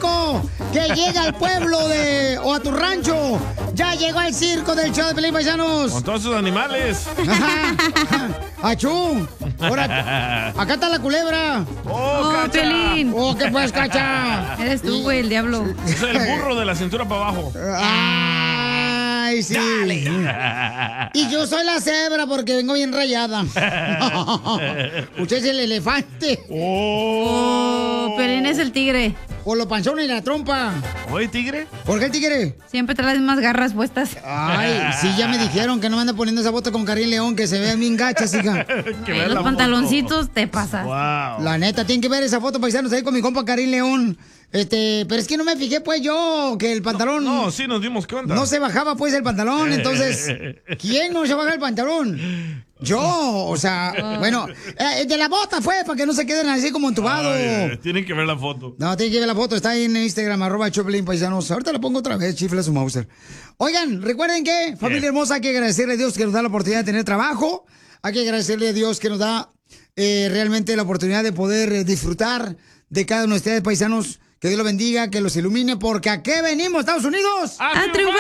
México, que llega al pueblo o a tu rancho. Ya llegó el circo del show de Pelín, paisanos. Con todos sus animales. ¡Achú! Ahora, acá está la culebra. ¡Oh, Cacha! Pelín! ¡Oh, qué pues, Cacha! Eres tú, güey, el diablo. Es el burro de la cintura para abajo. ¡Ay, sí! Dale. Y yo soy la cebra porque vengo bien rayada. Usted es el elefante. Oh, Pelín es el tigre. O los panzones y la trompa. ¿Oye, tigre? ¿Por qué el tigre? Siempre traes más garras puestas. Ay, sí, ya me dijeron que no me anda poniendo esa bota con Karim León, que se ve bien gachas, hija. Los pantaloncitos te pasas. Wow. La neta, tienen que ver esa foto, paisanos, ahí con mi compa Karim León. Pero es que no me fijé, pues, yo, que el pantalón... No, sí nos dimos cuenta. No se bajaba, pues, el pantalón, entonces... ¿Quién no se baja el pantalón? Yo, o sea, bueno, de la bota fue, para que no se queden así como entubados. Tienen que ver la foto. No, tienen que ver la foto, está ahí en Instagram, @Choplin Paisanos. Ahorita la pongo otra vez, chifla su Mauser. Oigan, recuerden que, familia hermosa, hay que agradecerle a Dios que nos da la oportunidad de tener trabajo. Hay que agradecerle a Dios que nos da realmente la oportunidad de poder disfrutar de cada uno de ustedes, paisanos. Que Dios los bendiga, que los ilumine, porque ¿a qué venimos, Estados Unidos? ¡A triunfar!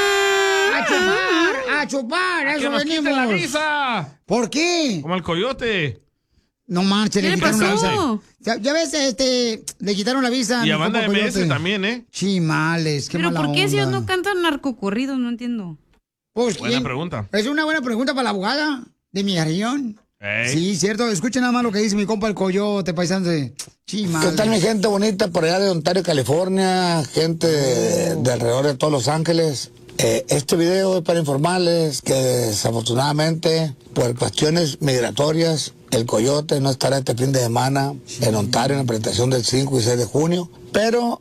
¡A chupar! ¡A chupar! ¡A eso venimos! La visa! ¿Por qué? Como el coyote. No manches, ¿Qué le le quitaron la pasó? visa. Ya ves, le quitaron la visa. Y a mi banda compa MS Coyote. también, ¿eh? Chimales, qué ¿Pero mala por qué si ellos onda. no cantan narcocorridos? No entiendo. Pues, Buena ¿quién? pregunta. Es una buena pregunta para la abogada de mi región. Ey. Sí, cierto. Escuchen nada más lo que dice mi compa el Coyote, paisano de Chimales. ¿Qué tal mi gente bonita por allá de Ontario, California? Gente de alrededor de todos Los Ángeles. Este video es para informarles que desafortunadamente por cuestiones migratorias el Coyote no estará este fin de semana en Ontario en la presentación del 5 y 6 de junio. Pero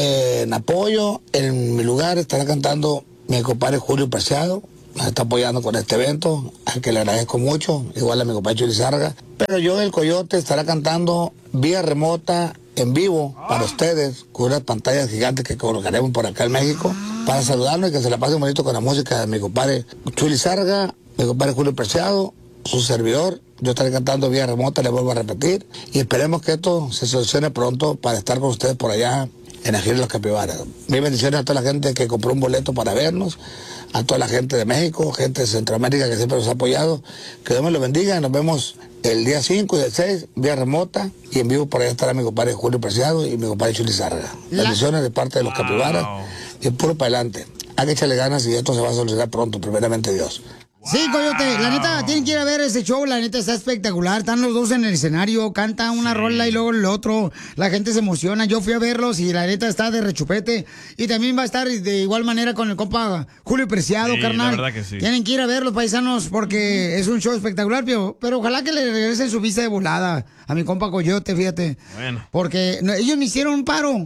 en apoyo, en mi lugar estará cantando mi compadre Julio Preciado. Nos está apoyando con este evento, al que le agradezco mucho, igual a mi compadre Chuli Sarga. Pero yo, el Coyote, estará cantando vía remota, en vivo, para ustedes, con unas pantallas gigantes que colocaremos por acá en México, para saludarnos y que se la pasen bonito con la música de mi compadre Chuli Sarga, mi compadre Julio Preciado, su servidor. Yo estaré cantando vía remota, le vuelvo a repetir, y esperemos que esto se solucione pronto para estar con ustedes por allá en Ajín Los Capibaras. Mis bendiciones a toda la gente que compró un boleto para vernos, a toda la gente de México, gente de Centroamérica que siempre nos ha apoyado. Que Dios me lo bendiga. Nos vemos el día 5 y el 6, vía remota, y en vivo por allá estará mi compadre Julio Preciado y mi compadre Chuli Sarga. Bendiciones de parte de los Capibaras, y puro para adelante. Hay que echarle ganas y esto se va a solucionar pronto, primeramente Dios. Sí, Coyote, la neta, tienen que ir a ver ese show, la neta está espectacular, están los dos en el escenario, canta una rola y luego el otro, la gente se emociona, yo fui a verlos y la neta está de rechupete, y también va a estar de igual manera con el compa Julio Preciado, Sí, carnal. la verdad que sí. Tienen que ir a ver los paisanos porque es un show espectacular, pero ojalá que le regresen su visa de volada a mi compa Coyote, fíjate. Bueno. Porque ellos me hicieron un paro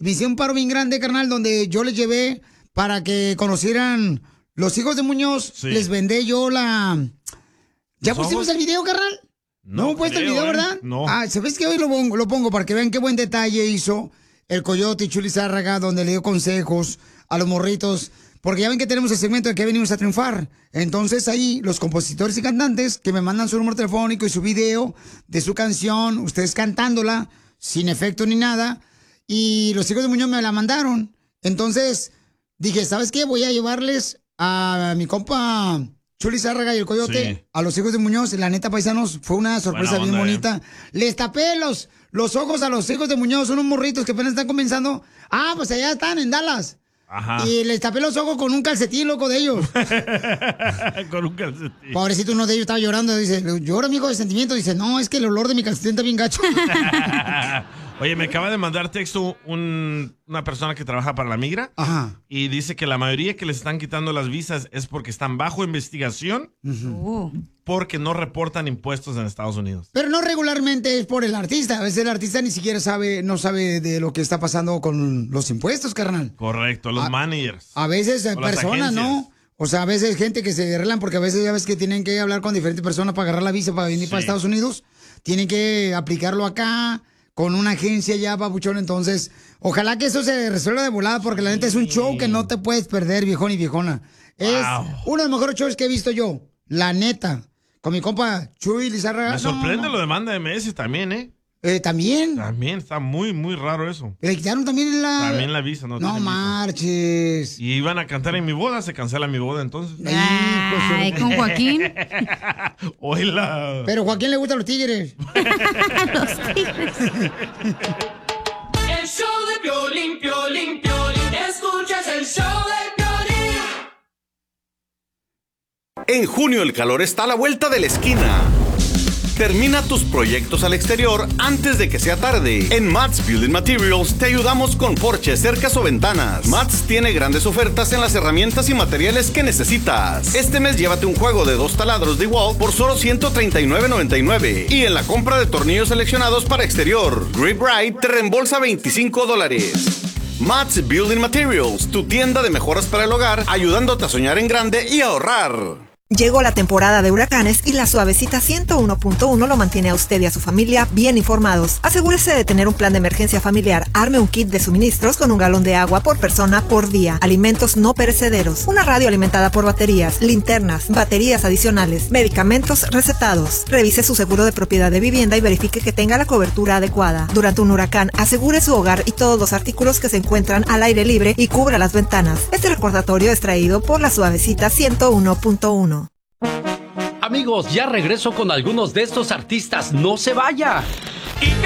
bien grande, carnal, donde yo les llevé para que conocieran... Los hijos de Muñoz, Sí. les vendé yo la... ¿Ya ¿Los pusimos ojos? el video, carnal? No hemos puesto el creo, video, ¿verdad? No. Ah, ¿sabes qué? Hoy lo pongo para que vean qué buen detalle hizo el Coyote y Chuli Zárraga, donde le dio consejos a los morritos. Porque ya ven que tenemos el segmento de que venimos a triunfar. Entonces ahí los compositores y cantantes que me mandan su número telefónico y su video de su canción, ustedes cantándola, sin efecto ni nada. Y los hijos de Muñoz me la mandaron. Entonces dije, ¿sabes qué? Voy a llevarles a mi compa Chuli Zárraga y el Coyote, Sí. a los hijos de Muñoz. La neta, paisanos, fue una sorpresa Buena bien onda, bonita. Les tapé los ojos a los hijos de Muñoz, unos morritos que apenas están comenzando. Ah, pues allá están, en Dallas. Ajá. Y les tapé los ojos con un calcetín, loco, de ellos. Con un calcetín. Pobrecito, uno de ellos estaba llorando. Dice, llora, amigo, de sentimiento. Dice, no, es que el olor de mi calcetín está bien gacho. Oye, me acaba de mandar texto una persona que trabaja para la migra. Ajá. Y dice que la mayoría que les están quitando las visas es porque están bajo investigación, porque no reportan impuestos en Estados Unidos. Pero no regularmente es por el artista. A veces el artista ni siquiera no sabe de lo que está pasando con los impuestos, carnal. Correcto, los managers. A veces O las personas, ¿no? agencias. O sea, a veces gente que se arreglan porque a veces ya ves que tienen que hablar con diferentes personas para agarrar la visa para venir para Estados Unidos. Tienen que aplicarlo acá con una agencia ya, papuchón. Entonces, ojalá que eso se resuelva de volada porque la neta es un show que no te puedes perder, viejón y viejona. Es uno de los mejores shows que he visto yo. La neta. Con mi compa Chuy Lizarraga. Me sorprende lo de Banda MS también, ¿eh? ¿También? También está muy, muy raro eso. ¿Le quitaron también la...? También la visa, no No marches. Y iban a cantar en mi boda, se cancela mi boda entonces. Ay, con Joaquín. Oíla. Pero Joaquín le gustan los tigres. Los tigres. El show de Piolín, Piolín, Piolín. Escuchas el show de Piolín. En junio el calor está a la vuelta de la esquina. Termina tus proyectos al exterior antes de que sea tarde. En Mats Building Materials te ayudamos con porches, cercas o ventanas. Mats tiene grandes ofertas en las herramientas y materiales que necesitas. Este mes llévate un juego de 2 taladros de DeWalt por solo $139.99. Y en la compra de tornillos seleccionados para exterior, Grip Right te reembolsa $25. Mats Building Materials, tu tienda de mejoras para el hogar, ayudándote a soñar en grande y ahorrar. Llegó la temporada de huracanes y la Suavecita 101.1 lo mantiene a usted y a su familia bien informados. Asegúrese de tener un plan de emergencia familiar. Arme un kit de suministros con 1 galón de agua por persona por día. Alimentos no perecederos. Una radio alimentada por baterías, linternas, baterías adicionales, medicamentos recetados. Revise su seguro de propiedad de vivienda y verifique que tenga la cobertura adecuada. Durante un huracán, asegure su hogar y todos los artículos que se encuentran al aire libre y cubra las ventanas. Este recordatorio es traído por la Suavecita 101.1. Amigos, ya regreso con algunos de estos artistas. ¡No se vaya! ¿Y qué